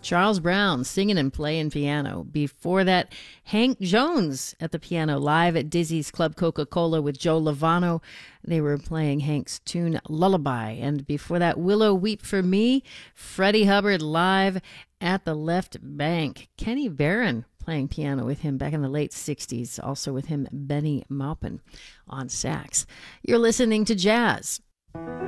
Charles Brown singing and playing piano. Before that, Hank Jones at the piano live at Dizzy's Club Coca-Cola with Joe Lovano. They were playing Hank's tune Lullaby. And before that, Willow Weep for Me, Freddie Hubbard live at the Left Bank. Kenny Barron playing piano with him back in the late 60s. Also with him, Benny Maupin on sax. You're listening to Jazz